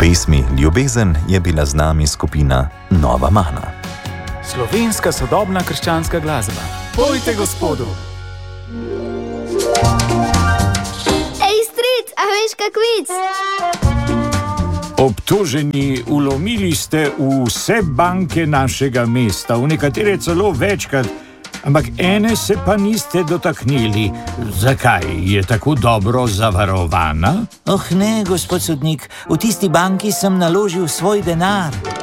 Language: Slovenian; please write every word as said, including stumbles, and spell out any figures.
pesmi Ljubezen je bila z nami skupina Nova Mana. Slovenska sodobna krščanska glasba. Pojte gospodu! Ej, stric, a veš kak vic? Obtoženi, vlomili ste v vse banke našega mesta, v nekatere celo večkrat, ampak ene se pa niste dotaknili. Zakaj? Je tako dobro zavarovana? Oh ne, gospod sodnik, v tisti banki sem naložil svoj denar.